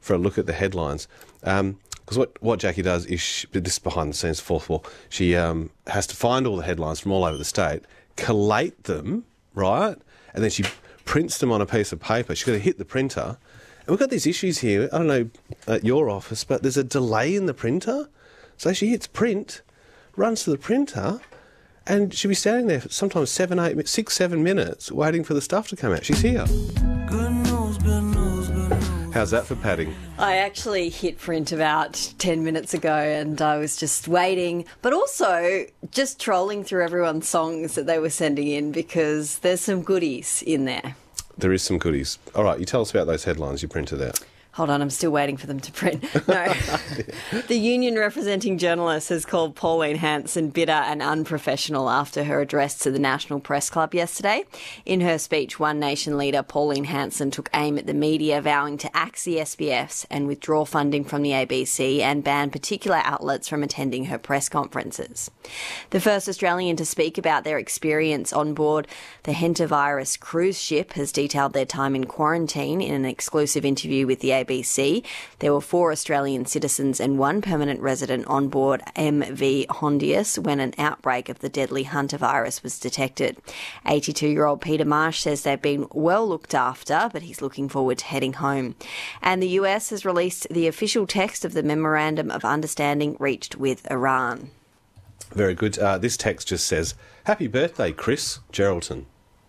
for a look at the headlines. Because what Jackie does is, this is behind the scenes, fourth wall, she has to find all the headlines from all over the state, collate them, right, and then she prints them on a piece of paper. She's got to hit the printer. And we've got these issues here, I don't know at your office, but there's a delay in the printer. So she hits print, runs to the printer, and she'll be standing there for sometimes 6, 7 minutes waiting for the stuff to come out. She's here. Good news, good news, good news. How's that for padding? I actually hit print about 10 minutes ago and I was just waiting, but also just trolling through everyone's songs that they were sending in because there's some goodies in there. There is some goodies. All right, you tell us about those headlines you printed out. Hold on, I'm still waiting for them to print. No. The union representing journalists has called Pauline Hanson bitter and unprofessional after her address to the National Press Club yesterday. In her speech, One Nation leader Pauline Hanson took aim at the media, vowing to axe the SPFs and withdraw funding from the ABC and ban particular outlets from attending her press conferences. The first Australian to speak about their experience on board the Hentavirus cruise ship has detailed their time in quarantine in an exclusive interview with the ABC. There were 4 Australian citizens and 1 permanent resident on board MV Hondius when an outbreak of the deadly Hunter virus was detected. 82-year-old Peter Marsh says they've been well looked after, but he's looking forward to heading home. And the US has released the official text of the Memorandum of Understanding reached with Iran. Very good. This text just says, "Happy birthday, Chris Geraldton."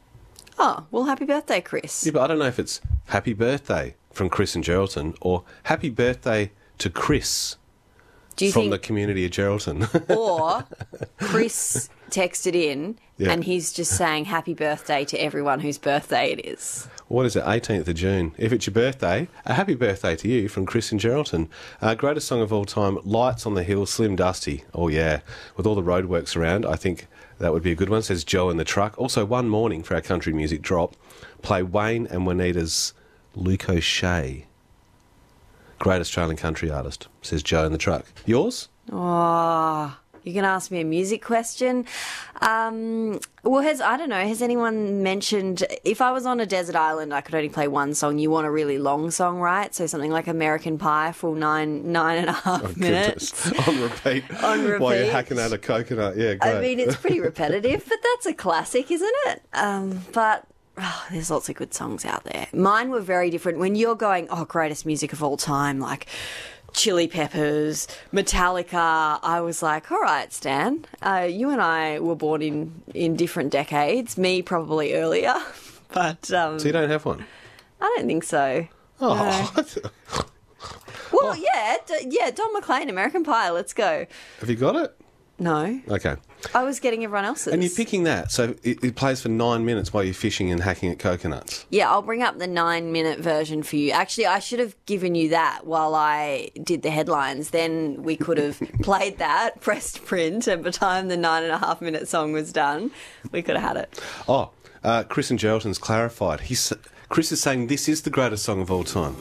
Oh, well, happy birthday, Chris. Yeah, but I don't know if it's happy birthday from Chris and Geraldton or happy birthday to Chris from the community of Geraldton. Or Chris texted in and he's just saying happy birthday to everyone whose birthday it is. What is it, 18th of June? If it's your birthday, a happy birthday to you from Chris and Geraldton. Greatest song of all time, Lights on the Hill, Slim Dusty. Oh, yeah. With all the roadworks around, I think that would be a good one, says Joe in the Truck. Also, one morning for our country music drop, play Wayne and Juanita's Luke O'Shea. Great Australian country artist, says Joe in the Truck. Yours? Oh, you can ask me a music question. Well, has anyone mentioned, if I was on a desert island, I could only play one song. You want a really long song, right? So something like American Pie, full nine and a half minutes. On repeat. On repeat. While you're hacking out a coconut. Yeah, great. I mean, it's pretty repetitive, but that's a classic, isn't it? But there's lots of good songs out there. Mine were very different. When you're going, greatest music of all time, like Chili Peppers, Metallica, I was like, all right, Stan, you and I were born in different decades, me probably earlier, but... so you don't have one? I don't think so. Oh. No. Well, yeah, Don McLean, American Pie, let's go. Have you got it? No. Okay. I was getting everyone else's. And you're picking that, so it plays for 9 minutes while you're fishing and hacking at coconuts. Yeah, I'll bring up the 9-minute version for you. Actually, I should have given you that while I did the headlines. Then we could have played that, pressed print, and by the time the 9.5-minute song was done, we could have had it. Oh, Chris and Geraldton's clarified. Chris is saying this is the greatest song of all time.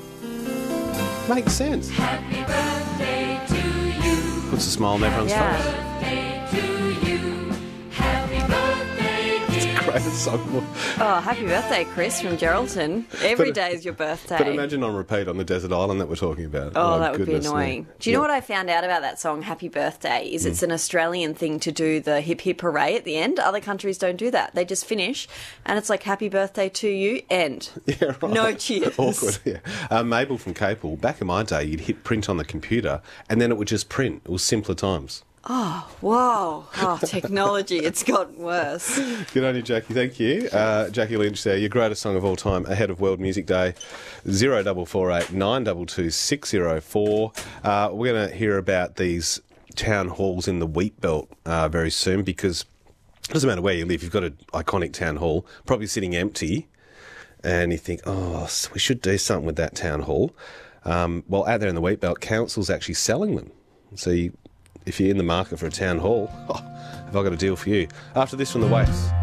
Makes sense. Happy birthday to you. Puts a smile on everyone's face. Birthday to you. Happy birthday, dear. Greatest song of all. Oh, happy birthday, Chris from Geraldton. Every day is your birthday. But imagine on repeat on the desert island that we're talking about. Oh, that would be annoying. Me. Do you know what I found out about that song, Happy Birthday, is it's an Australian thing to do the hip hip hooray at the end. Other countries don't do that. They just finish and it's like happy birthday to you, end. Yeah, right. No cheers. Awkward, yeah. Mabel from Capel, back in my day, you'd hit print on the computer and then it would just print. It was simpler times. Oh, whoa. Oh, technology, it's gotten worse. Good on you, Jackie. Thank you. Jackie Lynch there, your greatest song of all time, ahead of World Music Day, 0448 922 604. We're going to hear about these town halls in the wheat belt very soon because it doesn't matter where you live, you've got an iconic town hall, probably sitting empty, and you think, we should do something with that town hall. Well, out there in the wheat belt, council's actually selling them. So if you're in the market for a town hall, have I got a deal for you. After this from The Waifs.